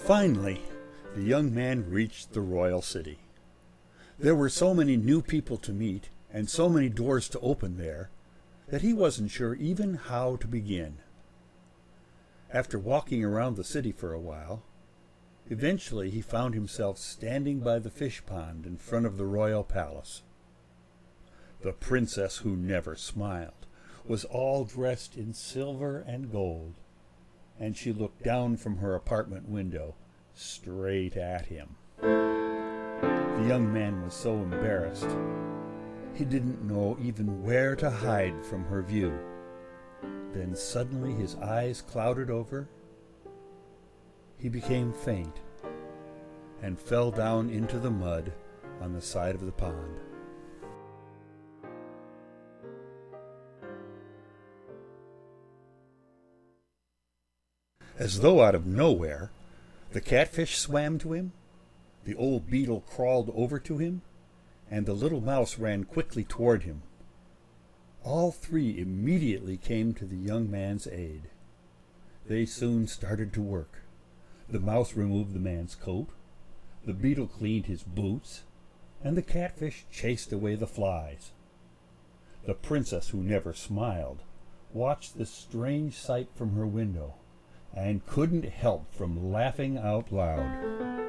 Finally, the young man reached the royal city. There were so many new people to meet and so many doors to open there that he wasn't sure even how to begin. After walking around the city for a while, eventually he found himself standing by the fish pond in front of the royal palace. The princess who never smiled was all dressed in silver and gold, and she looked down from her apartment window straight at him. The young man was so embarrassed, he didn't know even where to hide from her view. Then suddenly his eyes clouded over. He became faint and fell down into the mud on the side of the pond. As though out of nowhere, the catfish swam to him, the old beetle crawled over to him, and the little mouse ran quickly toward him. All three immediately came to the young man's aid. They soon started to work. The mouse removed the man's coat, the beetle cleaned his boots, and the catfish chased away the flies. The princess who never smiled watched this strange sight from her window and couldn't help from laughing out loud.